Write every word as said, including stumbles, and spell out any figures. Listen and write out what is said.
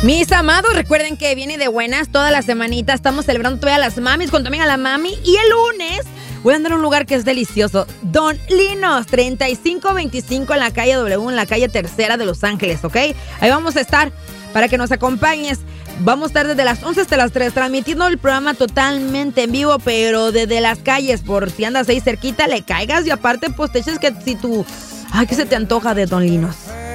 Mis amados, recuerden que viene de buenas toda la semanita. Estamos celebrando todavía a las mamis con tu amiga la mami. Y el lunes voy a andar a un lugar que es delicioso. Don Linos, treinta y cinco veinticinco en la calle W, en la calle Tercera de Los Ángeles, ¿ok? Ahí vamos a estar para que nos acompañes. Vamos a estar desde las once hasta las tres, transmitiendo el programa totalmente en vivo, pero desde las calles, por si andas ahí cerquita, le caigas. Y aparte, pues te eches que si tú... Ay, ¿qué se te antoja de Don Linos?